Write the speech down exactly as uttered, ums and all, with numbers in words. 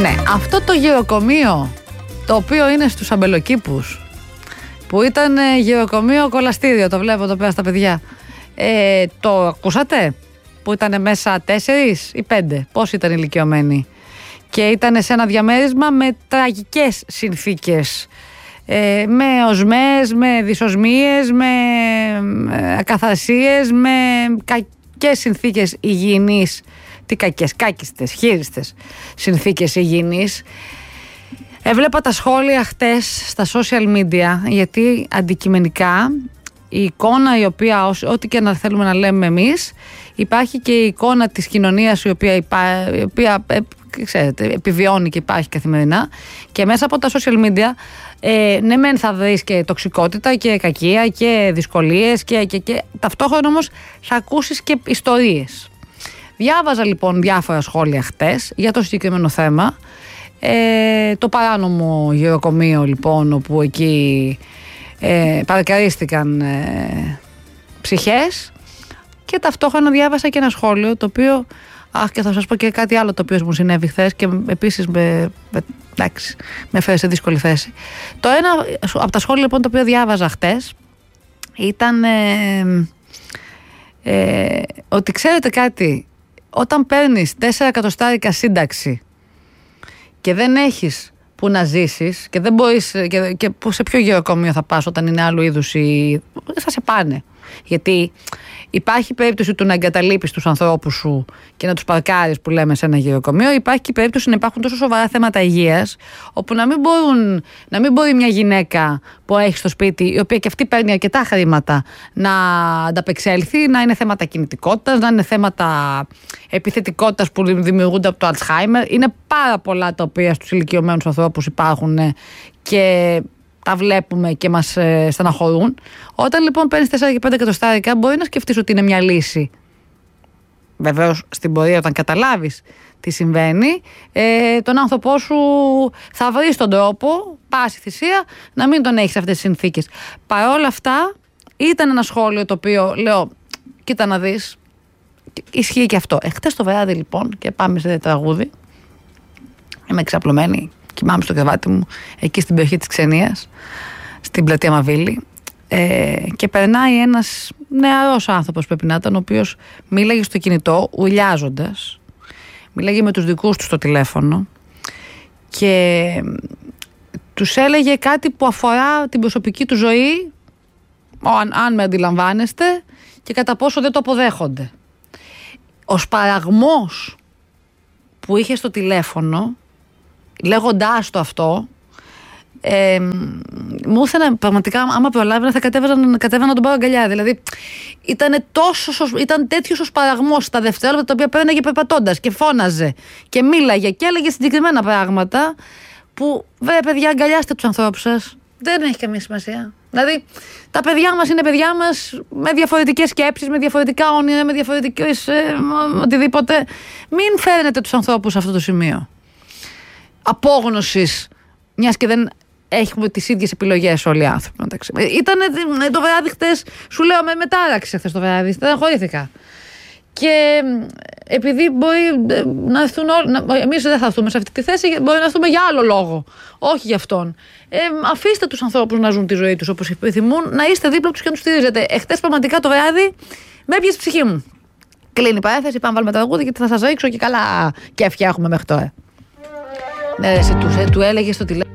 Ναι, αυτό το γυροκομείο το οποίο είναι στους αμπελοκήπους, που ήταν γυροκομείο κολαστήριο, το βλέπω εδώ πέρα στα παιδιά, ε, το ακούσατε? Που ήταν μέσα τέσσερις ή πέντε, πώς ήταν ηλικιωμένοι, και ήταν σε ένα διαμέρισμα με τραγικές συνθήκες, ε, με οσμές, με δυσοσμίες, με ε, ακαθαρσίες, με κακές συνθήκες υγιεινής. Τι κακές, κάκιστες, χείριστες συνθήκες υγιεινής. Έβλεπα τα σχόλια χτες στα social media, γιατί αντικειμενικά η εικόνα η οποία, ό,τι και να θέλουμε να λέμε εμείς, υπάρχει και η εικόνα της κοινωνίας η οποία, υπά, η οποία ε, ξέρετε, επιβιώνει και υπάρχει καθημερινά, και μέσα από τα social media ε, ναι μεν θα βρεις και τοξικότητα και κακία και δυσκολίες και, και, και ταυτόχρονα όμως θα ακούσεις και ιστορίες. Διάβαζα λοιπόν διάφορα σχόλια χτες για το συγκεκριμένο θέμα, ε, το παράνομο γυροκομείο λοιπόν, όπου εκεί ε, παρακαρίστηκαν ε, ψυχές, και ταυτόχρονα διάβασα και ένα σχόλιο το οποίο, αχ, και θα σας πω και κάτι άλλο το οποίο μου συνέβη χθες και επίσης με, με, εντάξει, με έφερε σε δύσκολη θέση. Το ένα από τα σχόλια λοιπόν το οποίο διάβαζα χτες ήταν ε, ε, ότι ξέρετε κάτι, όταν παίρνεις τέσσερα εκατοστάρικα σύνταξη και δεν έχεις που να ζήσεις και δεν μπορείς, και, και σε ποιο γυροκομείο θα πας όταν είναι άλλου είδους ή θα σε πάνε, γιατί υπάρχει περίπτωση του να εγκαταλείπεις τους ανθρώπους σου και να τους παρκάρεις που λέμε σε ένα γυροκομείο. Υπάρχει και περίπτωση να υπάρχουν τόσο σοβαρά θέματα υγείας, όπου να μην, μπορούν, να μην μπορεί μια γυναίκα που έχει στο σπίτι, η οποία και αυτή παίρνει αρκετά χρήματα, να ανταπεξέλθει, να είναι θέματα κινητικότητας, να είναι θέματα επιθετικότητας που δημιουργούνται από το Alzheimer. Είναι πάρα πολλά τα οποία στους ηλικιωμένους ανθρώπους υπάρχουν και τα βλέπουμε και μας ε, στεναχωρούν. Όταν λοιπόν παίρνεις τέσσερα και πέντε εκατοστάρικα, μπορεί να σκεφτείς ότι είναι μια λύση. Βεβαίως στην πορεία, όταν καταλάβεις τι συμβαίνει, ε, τον άνθρωπό σου θα βρεις τον τρόπο, πάση θυσία, να μην τον έχεις σε αυτές τις συνθήκες. Παρ' όλα αυτά, ήταν ένα σχόλιο το οποίο λέω, κοίτα να δεις, ισχύει και αυτό. Εχθές το βράδυ λοιπόν, και πάμε σε τραγούδι, είμαι εξαπλωμένη, κοιμάμαι στο κρεβάτι μου, εκεί στην περιοχή της Ξενίας, στην πλατεία Μαβίλη, ε, και περνάει ένας νεαρός άνθρωπος, πρέπει να ήταν, ο οποίος μίλαγε στο κινητό, ουρλιάζοντας, μίλαγε με τους δικούς του στο τηλέφωνο και τους έλεγε κάτι που αφορά την προσωπική του ζωή, αν, αν με αντιλαμβάνεστε, και κατά πόσο δεν το αποδέχονται. Ο σπαραγμός που είχε στο τηλέφωνο, λέγοντάς το αυτό, ε, μου ήθελε πραγματικά, άμα προλάβαινα θα κατέβαινα, κατέβαινα να τον πάρω αγκαλιά. Δηλαδή ήταν, τόσο, ήταν τέτοιος ο σπαραγμός στα δευτερόλεπτα τα οποία πέρναγε περπατώντας και φώναζε και μίλαγε και έλεγε συγκεκριμένα πράγματα που, βέβαια παιδιά, αγκαλιάστε τους ανθρώπους σας, δεν έχει καμία σημασία. Δηλαδή τα παιδιά μας είναι παιδιά μας με διαφορετικές σκέψεις, με διαφορετικά όνειρα, με διαφορετικές ε, οτιδήποτε. Μην φέρνετε τους ανθρώπους σε αυτό το σημείο απόγνωσης, μιας και δεν έχουμε τις ίδιες επιλογές όλοι οι άνθρωποι. Ήταν το βράδυ χτες, σου λέω, με μετάραξε χθες το βράδυ, στεναχωρήθηκα. Και επειδή μπορεί να έρθουν όλοι, εμείς δεν θα έρθουμε σε αυτή τη θέση, μπορεί να έρθουμε για άλλο λόγο, όχι για αυτόν. Ε, αφήστε τους ανθρώπους να ζουν τη ζωή τους όπως επιθυμούν, να είστε δίπλα τους και να τους στηρίζετε. Εχθές πραγματικά το βράδυ με έπιασε ψυχή μου. Κλείνει η παρέθεση, πάμε βάλουμε τα τραγούδια γιατί θα σας ρίξω και καλά κέφια έχουμε μέχρι τώρα. Ναι, εσύ του, του έλεγε στο τηλέφωνο.